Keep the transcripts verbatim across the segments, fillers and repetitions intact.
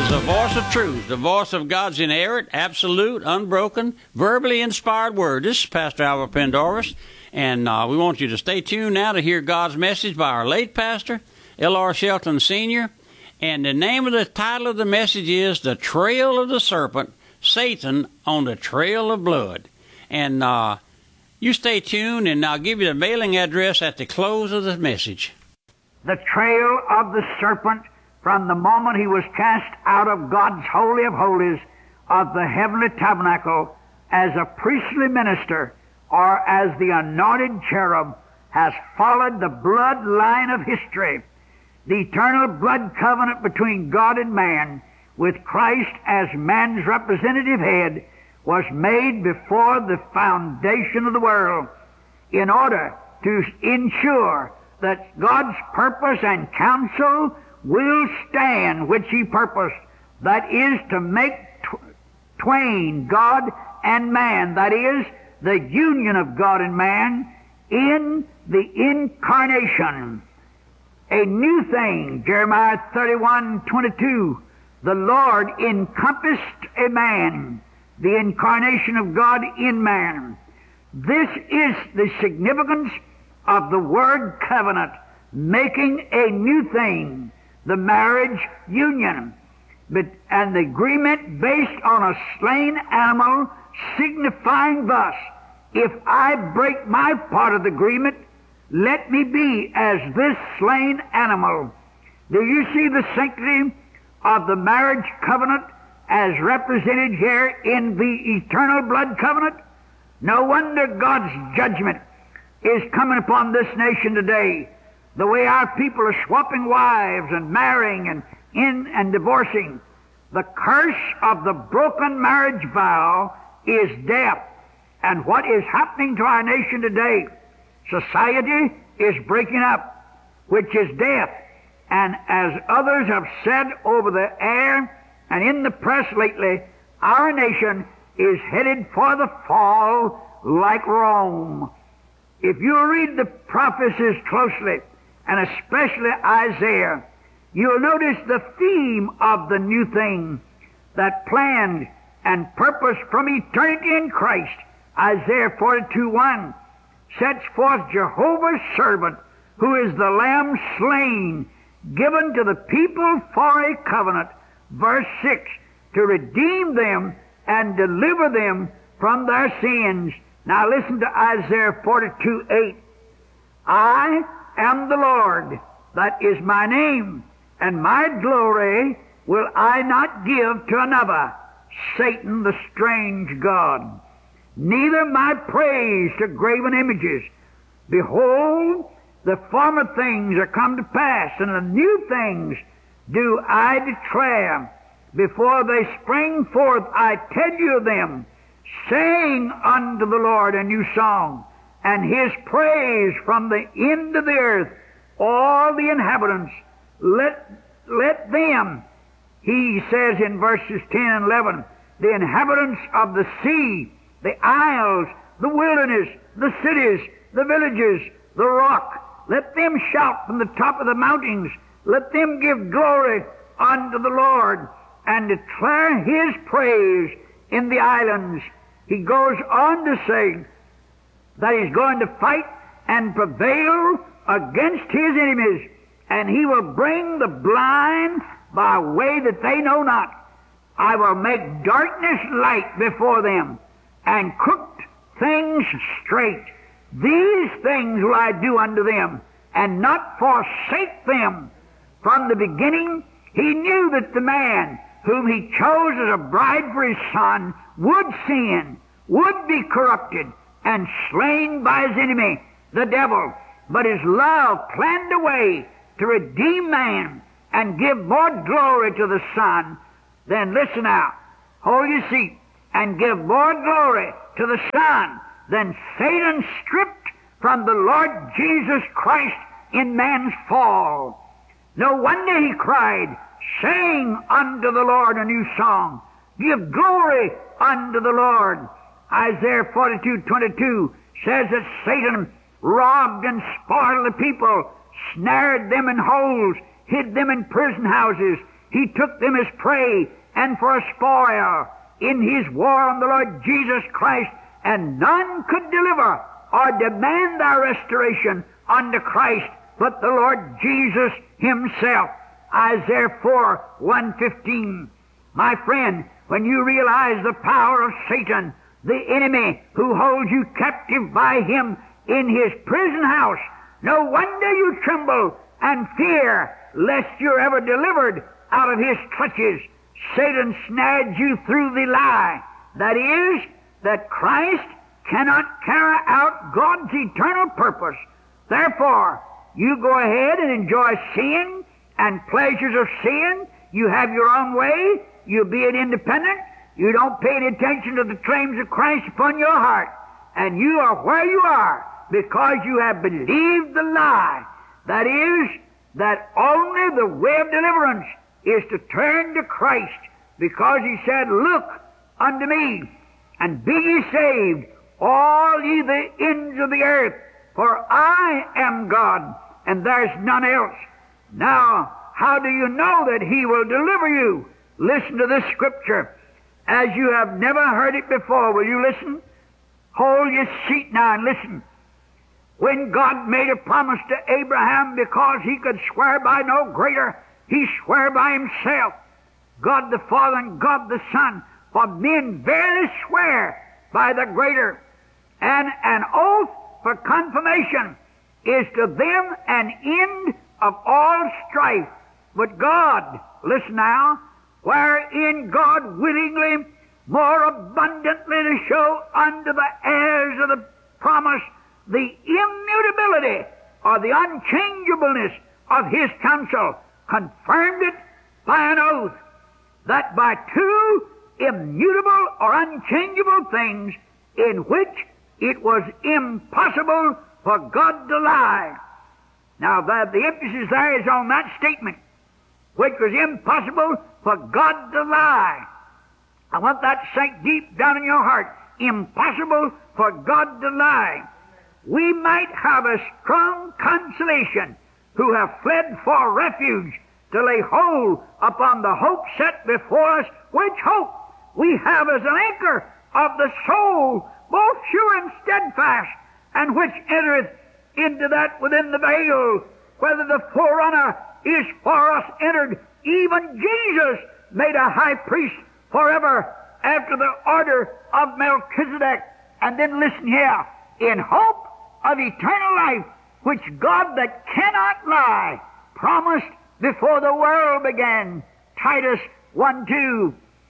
is the voice of truth, the voice of God's inerrant, absolute, unbroken, verbally inspired word. This is Pastor Albert Pendarvis, and uh, we want you to stay tuned now to hear God's message by our late pastor, L R Shelton Senior And the name of the title of the message is The Trail of the Serpent, Satan on the Trail of Blood. And uh, you stay tuned, and I'll give you the mailing address at the close of the message. The trail of the serpent from the moment he was cast out of God's Holy of Holies of the heavenly tabernacle as a priestly minister or as the anointed cherub has followed the bloodline of history. The eternal blood covenant between God and man, with Christ as man's representative head, was made before the foundation of the world in order to ensure that God's purpose and counsel will stand which he purposed, that is to make tw- twain, God and man, that is, the union of God and man in the incarnation. A new thing, Jeremiah thirty-one twenty-two, the Lord encompassed a man, the incarnation of God in man. This is the significance of the word covenant, making a new thing, the marriage union, but, and the agreement based on a slain animal, signifying thus, if I break my part of the agreement, let me be as this slain animal. Do you see the sanctity of the marriage covenant as represented here in the eternal blood covenant? No wonder God's judgment is coming upon this nation today. The way our people are swapping wives and marrying and in and divorcing. The curse of the broken marriage vow is death. And what is happening to our nation today? Society is breaking up, which is death. And as others have said over the air and in the press lately, our nation is headed for the fall like Rome. If you read the prophecies closely, and especially Isaiah, you'll notice the theme of the new thing that planned and purposed from eternity in Christ. Isaiah forty-two one sets forth Jehovah's servant, who is the Lamb slain, given to the people for a covenant. Verse six, to redeem them and deliver them from their sins. Now listen to Isaiah forty-two eight. I am the Lord, that is my name, and my glory will I not give to another, Satan the strange god, neither my praise to graven images. Behold, the former things are come to pass, and the new things do I declare. Before they spring forth, I tell you of them. Sing unto the Lord a new song, and his praise from the end of the earth, all the inhabitants. Let, let them, he says in verses ten and eleven, the inhabitants of the sea, the isles, the wilderness, the cities, the villages, the rock, let them shout from the top of the mountains. Let them give glory unto the Lord, and declare his praise in the islands. He goes on to say that he's going to fight and prevail against his enemies, and he will bring the blind by a way that they know not. I will make darkness light before them, and crooked things straight. These things will I do unto them, and not forsake them. From the beginning, he knew that the man whom he chose as a bride for his son would sin, would be corrupted, and slain by his enemy, the devil. But his love planned a way to redeem man and give more glory to the Son. Then listen now, hold your seat, and give more glory to the Son than Satan stripped from the Lord Jesus Christ in man's fall. No wonder he cried, sing unto the Lord a new song, give glory unto the Lord. Isaiah forty-two twenty-two says that Satan robbed and spoiled the people, snared them in holes, hid them in prison houses, He took them as prey and for a spoil in His war on the Lord Jesus Christ, and none could deliver or demand our restoration unto Christ but the Lord Jesus Himself. Isaiah four, one fifteen. My friend, when you realize the power of Satan, the enemy who holds you captive by him in his prison house, no wonder you tremble and fear lest you're ever delivered out of his clutches. Satan snared you through the lie, that is, that Christ cannot carry out God's eternal purpose. Therefore, you go ahead and enjoy sin and pleasures of sin. You have your own way. You be an independent. You don't pay any attention to the claims of Christ upon your heart. And you are where you are because you have believed the lie. That is, that only the way of deliverance is to turn to Christ, because He said, "Look unto me, and be ye saved, all ye the ends of the earth, for I am God, and there's none else." Now, how do you know that He will deliver you? Listen to this scripture. As you have never heard it before, will you listen? Hold your seat now and listen. When God made a promise to Abraham, because He could swear by no greater, He swore by Himself. God the Father and God the Son, for men verily swear by the greater. And an oath for confirmation is to them an end of all strife. But God, listen now, wherein God willingly, more abundantly to show unto the heirs of the promise the immutability or the unchangeableness of His counsel, confirmed it by an oath, that by two immutable or unchangeable things in which it was impossible for God to lie. Now, the, the emphasis there is on that statement, which was impossible for God to lie. I want that to sink deep down in your heart. Impossible for God to lie. We might have a strong consolation who have fled for refuge to lay hold upon the hope set before us, which hope we have as an anchor of the soul, both sure and steadfast, and which entereth into that within the veil, whether the forerunner is for us entered, even Jesus made a high priest forever after the order of Melchizedek. And then listen here, in hope of eternal life, which God that cannot lie promised before the world began. Titus one two.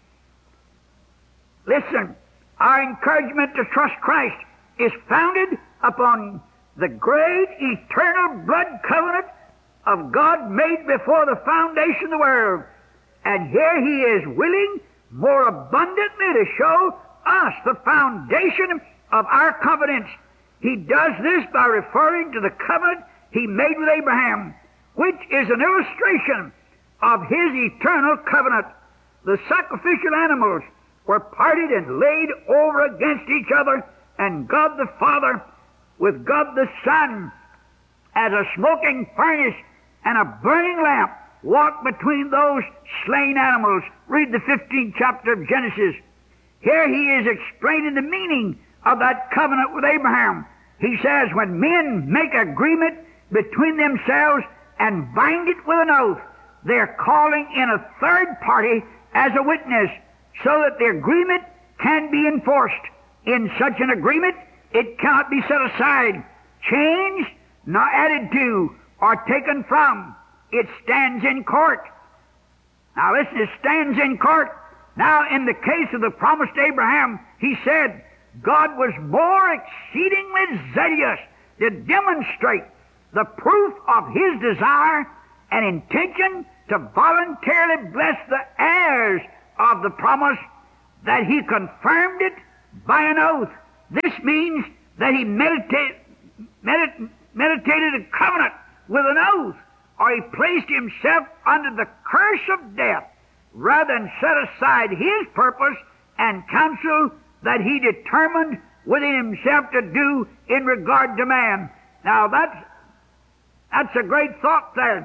Listen, our encouragement to trust Christ is founded upon the great eternal blood covenant of God made before the foundation of the world. And here He is willing more abundantly to show us the foundation of our confidence. He does this by referring to the covenant He made with Abraham, which is an illustration of His eternal covenant. The sacrificial animals were parted and laid over against each other, and God the Father with God the Son as a smoking furnace and a burning lamp walked between those slain animals. Read the fifteenth chapter of Genesis. Here He is explaining the meaning of that covenant with Abraham. He says, when men make agreement between themselves and bind it with an oath, they're calling in a third party as a witness so that the agreement can be enforced. In such an agreement, it cannot be set aside, changed, nor added to, or taken from. It stands in court. Now listen, it stands in court. Now in the case of the promise to Abraham, He said, God was more exceedingly zealous to demonstrate the proof of His desire and intention to voluntarily bless the heirs of the promise, that He confirmed it by an oath. This means that He meditate, medit, meditated a covenant with an oath, or He placed Himself under the curse of death, rather than set aside His purpose and counsel that He determined within Himself to do in regard to man. Now that's, that's a great thought there.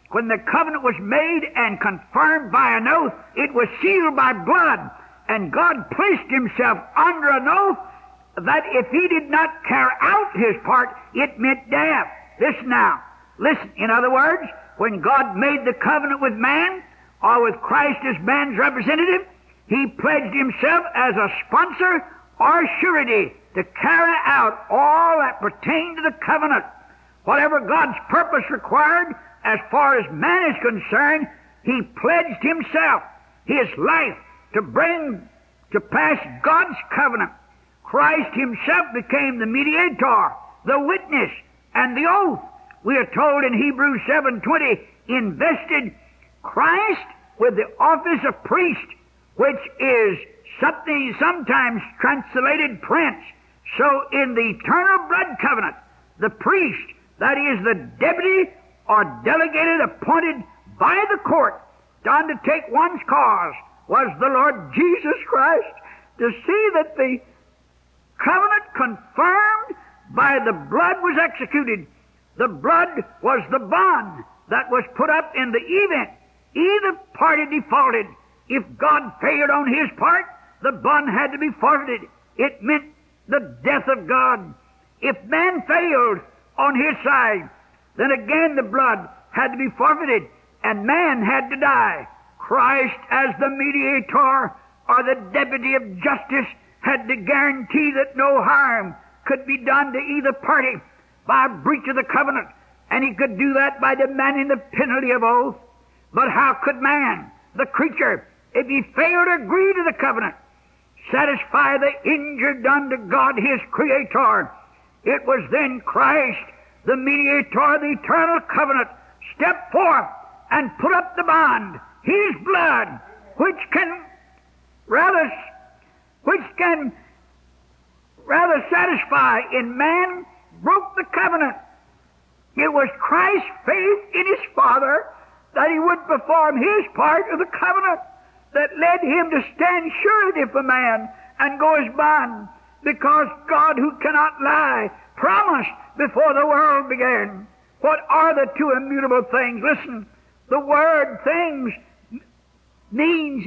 when the covenant was made and confirmed by an oath, it was sealed by blood. And God placed himself under an oath that if he did not carry out his part, it meant death. Listen now. Listen. In other words, when God made the covenant with man, or with Christ as man's representative, he pledged himself as a sponsor or surety to carry out all that pertained to the covenant. Whatever God's purpose required, as far as man is concerned, he pledged himself, his life, to bring to pass God's covenant. Christ himself became the mediator, the witness, and the oath. We are told in Hebrews seven twenty, invested Christ with the office of priest, which is something sometimes translated prince. So in the eternal blood covenant, the priest, that is the deputy or delegated appointed by the court to undertake one's cause, was the Lord Jesus Christ, to see that the covenant confirmed by the blood was executed. The blood was the bond that was put up in the event either party defaulted. If God failed on his part, the bond had to be forfeited. It meant the death of God. If man failed on his side, then again the blood had to be forfeited, and man had to die. Christ, as the mediator or the deputy of justice, had to guarantee that no harm could be done to either party by a breach of the covenant, and he could do that by demanding the penalty of oath. But how could man, the creature, if he failed to agree to the covenant, satisfy the injury done to God, his Creator? It was then Christ, the mediator of the eternal covenant, stepped forth and put up the bond, his blood, which can rather, which can rather satisfy in man, broke the covenant. It was Christ's faith in his Father that he would perform his part of the covenant that led him to stand surety for man and go his bond, because God, who cannot lie, promised before the world began. What are the two immutable things? Listen, the word things means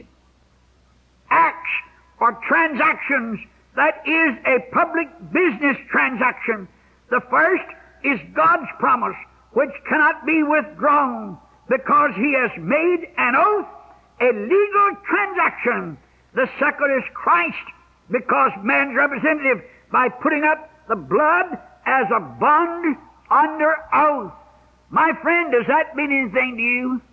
acts or transactions. That is a public business transaction. The first is God's promise, which cannot be withdrawn because he has made an oath, a legal transaction. The second is Christ, because man's representative, by putting up the blood as a bond under oath. My friend, does that mean anything to you?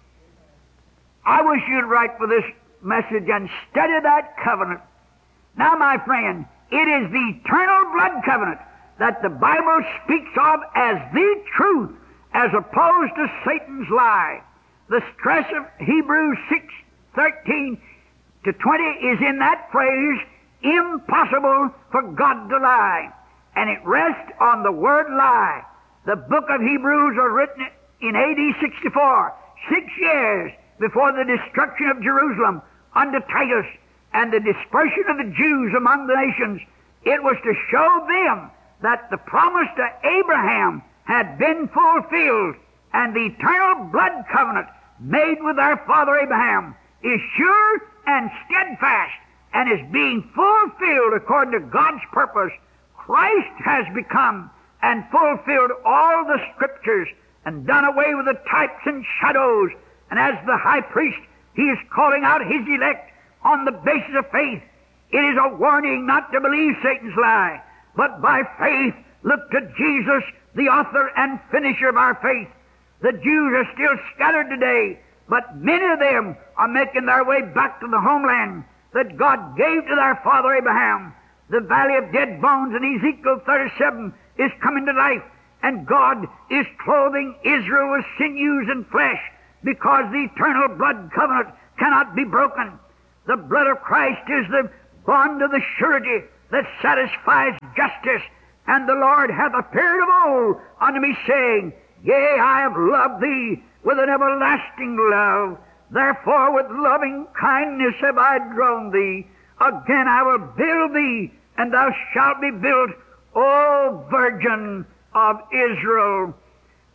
I wish you'd write for this message and study that covenant. Now, my friend, it is the eternal blood covenant that the Bible speaks of as the truth, as opposed to Satan's lie. The stress of Hebrews six thirteen to twenty is in that phrase, impossible for God to lie. And it rests on the word lie. The book of Hebrews was written in A D sixty-four, six years before the destruction of Jerusalem under Titus and the dispersion of the Jews among the nations. It was to show them that the promise to Abraham had been fulfilled, and the eternal blood covenant made with our father Abraham is sure and steadfast and is being fulfilled according to God's purpose. Christ has become and fulfilled all the Scriptures and done away with the types and shadows. And as the high priest, he is calling out his elect on the basis of faith. It is a warning not to believe Satan's lie, but by faith look to Jesus, the author and finisher of our faith. The Jews are still scattered today, but many of them are making their way back to the homeland that God gave to their father Abraham. The valley of dead bones in Ezekiel thirty-seven is coming to life, and God is clothing Israel with sinews and flesh, because the eternal blood covenant cannot be broken. The blood of Christ is the bond of the surety that satisfies justice. And the Lord hath appeared of old unto me, saying, Yea, I have loved thee with an everlasting love. Therefore with loving kindness have I drawn thee. Again I will build thee, and thou shalt be built, O Virgin of Israel.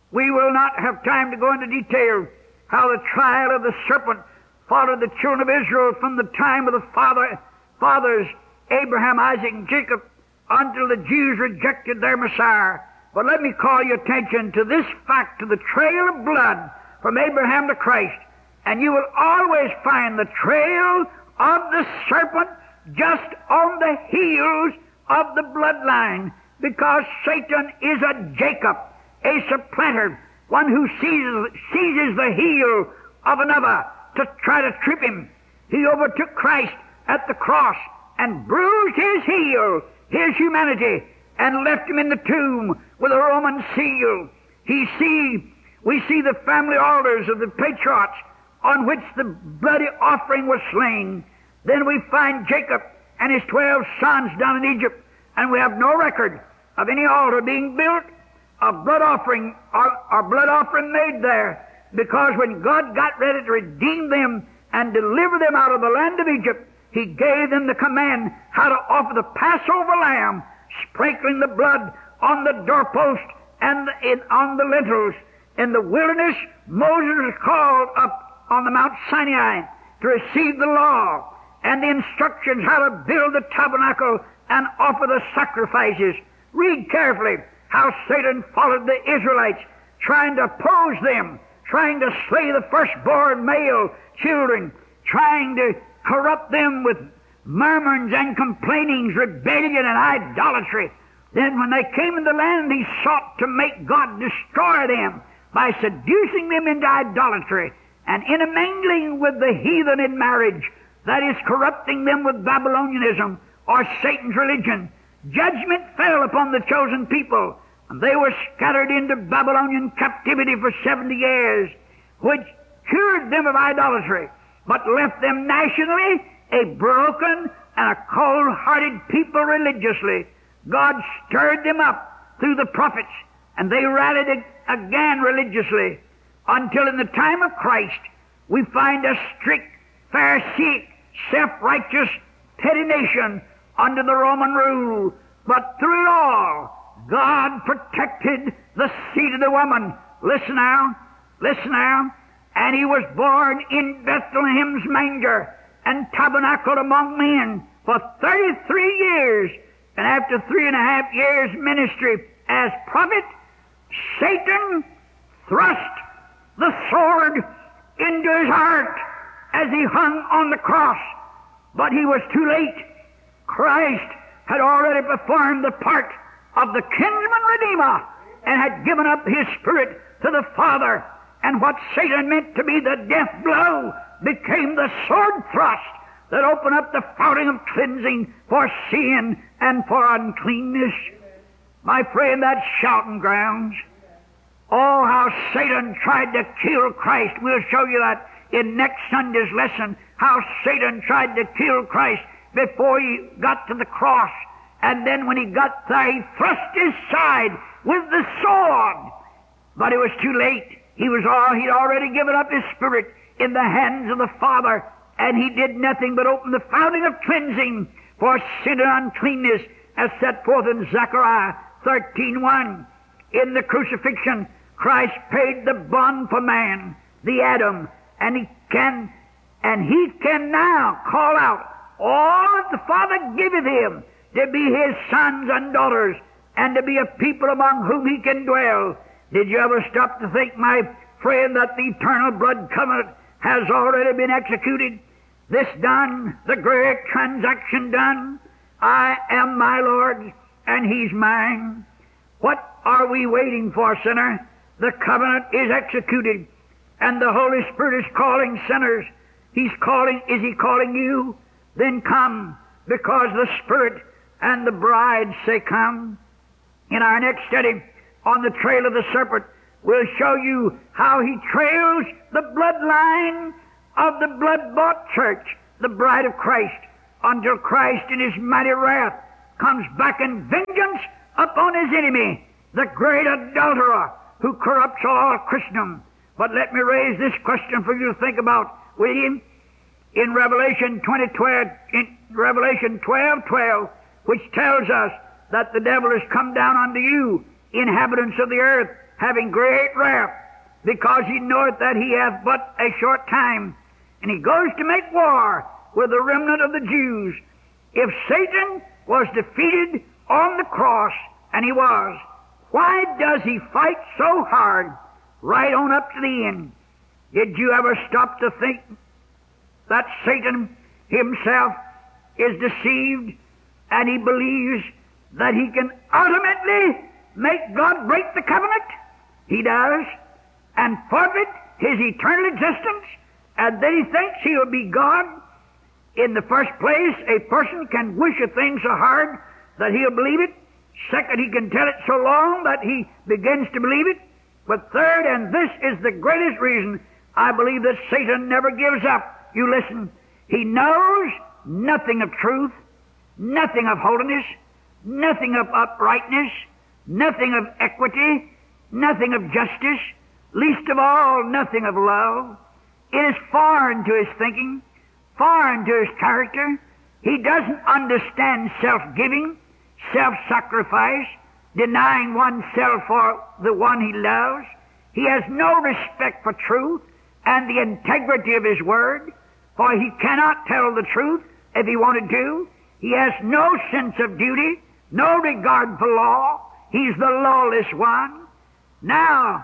We will not have time to go into detail how the trial of the serpent followed the children of Israel from the time of the father, fathers, Abraham, Isaac, and Jacob, until the Jews rejected their Messiah. But let me call your attention to this fact, to the trail of blood from Abraham to Christ. And you will always find the trail of the serpent just on the heels of the bloodline, because Satan is a Jacob, a supplanter, one who seizes, seizes the heel of another to try to trip him. He overtook Christ at the cross and bruised his heel, his humanity, and left him in the tomb with a Roman seal. He see, we see the family altars of the patriarchs on which the bloody offering was slain. Then we find Jacob and his twelve sons down in Egypt, and we have no record of any altar being built, a blood offering, or, or blood offering made there, because when God got ready to redeem them and deliver them out of the land of Egypt, He gave them the command how to offer the Passover lamb, sprinkling the blood on the doorpost and the, in, on the lintels. In the wilderness, Moses was called up on the Mount Sinai to receive the law and the instructions how to build the tabernacle and offer the sacrifices. Read carefully how Satan followed the Israelites, trying to oppose them, trying to slay the firstborn male children, trying to corrupt them with murmurings and complainings, rebellion and idolatry. Then when they came into the land, he sought to make God destroy them by seducing them into idolatry and intermingling with the heathen in marriage, that is, corrupting them with Babylonianism or Satan's religion. Judgment fell upon the chosen people, and they were scattered into Babylonian captivity for seventy years, which cured them of idolatry, but left them nationally a broken and a cold-hearted people religiously. God stirred them up through the prophets, and they rallied again religiously, until in the time of Christ we find a strict, Pharisaic, self-righteous, petty nation under the Roman rule. But through it all, God protected the seed of the woman. Listen now, listen now. And he was born in Bethlehem's manger and tabernacled among men for thirty-three years. And after three and a half years' ministry as prophet, Satan thrust the sword into his heart as he hung on the cross. But he was too late. Christ had already performed the part of the kinsman redeemer and had given up his spirit to the Father. And what Satan meant to be the death blow became the sword thrust that opened up the fountain of cleansing for sin and for uncleanness. My friend, that's shouting grounds. Oh, how Satan tried to kill Christ. We'll show you that in next Sunday's lesson, how Satan tried to kill Christ before he got to the cross. And then when he got there, he thrust his side with the sword. But it was too late. He was all, he'd already given up his spirit in the hands of the Father, and he did nothing but open the fountain of cleansing for sin and uncleanness, as set forth in Zechariah thirteen one. In the crucifixion, Christ paid the bond for man, the Adam, and he can, and he can now call out all that the Father giveth him to be his sons and daughters, and to be a people among whom he can dwell. Did you ever stop to think, my friend, that the eternal blood covenant has already been executed? This done, the great transaction done. I am my Lord's, and he's mine. What are we waiting for, sinner? The covenant is executed, and the Holy Spirit is calling sinners. He's calling, is he calling you? Then come, because the Spirit and the bride say come. In our next study on the trail of the serpent, we'll show you how he trails the bloodline of the blood-bought church, the bride of Christ, until Christ in his mighty wrath comes back in vengeance upon his enemy, the great adulterer who corrupts all Christendom. But let me raise this question for you to think about, will you? In Revelation twenty twelve, in Revelation twelve twelve, which tells us that the devil has come down unto you, inhabitants of the earth, having great wrath, because he knoweth that he hath but a short time. And he goes to make war with the remnant of the Jews. If Satan was defeated on the cross, and he was, why does he fight so hard right on up to the end? Did you ever stop to think that Satan himself is deceived and he believes that he can ultimately make God break the covenant? He does, and forfeit his eternal existence, and then he thinks he'll be God. In the first place, a person can wish a thing so hard that he'll believe it. Second, he can tell it so long that he begins to believe it. But third, and this is the greatest reason, I believe that Satan never gives up. You listen. He knows nothing of truth, nothing of holiness, nothing of uprightness, nothing of equity, nothing of justice, least of all, nothing of love. It is foreign to his thinking, foreign to his character. He doesn't understand self-giving, self-sacrifice, denying oneself for the one he loves. He has no respect for truth and the integrity of his word, for he cannot tell the truth if he wanted to. He has no sense of duty, no regard for law. He's the lawless one. Now,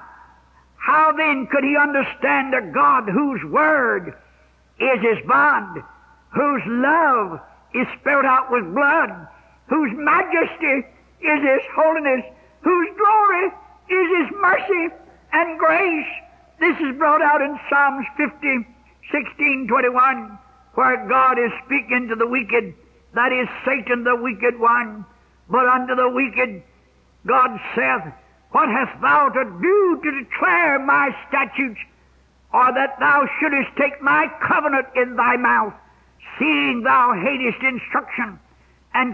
how then could he understand a God whose word is his bond, whose love is spelled out with blood, whose majesty is his holiness, whose glory is his mercy and grace? This is brought out in Psalms fifty, sixteen, twenty-one, where God is speaking to the wicked, that is Satan the wicked one. But unto the wicked God saith, what hast thou to do to declare my statutes, or that thou shouldest take my covenant in thy mouth, seeing thou hatest instruction, and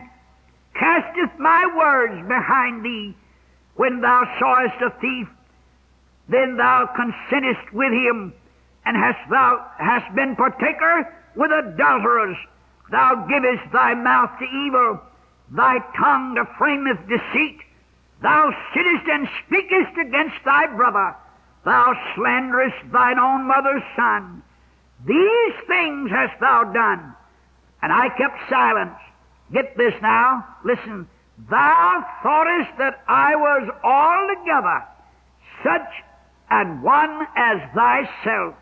casteth my words behind thee? When thou sawest a thief, then thou consentest with him, and hast thou hast been partaker with adulterers. Thou givest thy mouth to evil, thy tongue to frameth deceit. Thou sittest and speakest against thy brother. Thou slanderest thine own mother's son. These things hast thou done, and I kept silence. Get this now. Listen. Thou thoughtest that I was altogether such an one as thyself.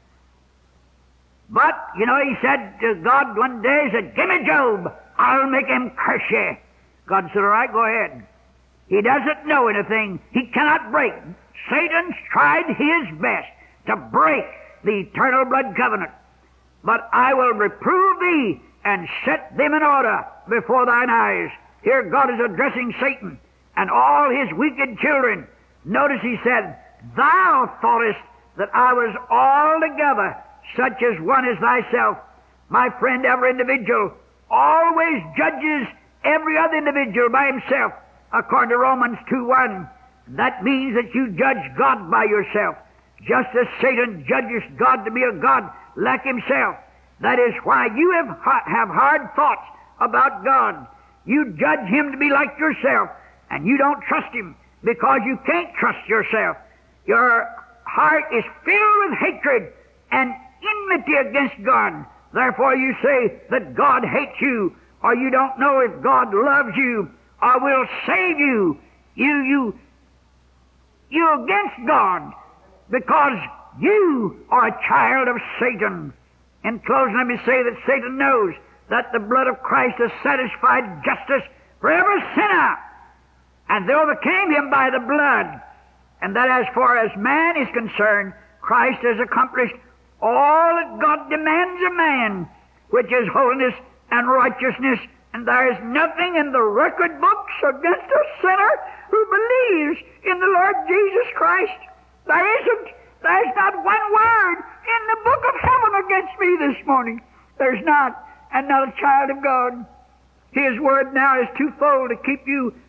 But, you know, he said to God one day, he said, give me Job. I'll make him curse you. God said, all right, go ahead. He doesn't know anything. He cannot break. Satan's tried his best to break the eternal blood covenant. But I will reprove thee and set them in order before thine eyes. Here God is addressing Satan and all his wicked children. Notice he said, thou thoughtest that I was altogether such as one as thyself. My friend, every individual always judges every other individual by himself, according to Romans two one. That means that you judge God by yourself, just as Satan judges God to be a God like himself. That is why you have, have hard thoughts about God. You judge him to be like yourself, and you don't trust him because you can't trust yourself. Your heart is filled with hatred and enmity against God. Therefore you say that God hates you, or you don't know if God loves you or will save you. You, you, you're against God because you are a child of Satan. In closing, let me say that Satan knows that the blood of Christ has satisfied justice for every sinner, and they overcame him by the blood. And that as far as man is concerned, Christ has accomplished all that God demands of man, which is holiness and righteousness. And there is nothing in the record books against a sinner who believes in the Lord Jesus Christ. There isn't. There's not one word in the book of heaven against me this morning. There's not. And not a child of God. His word now is twofold to keep you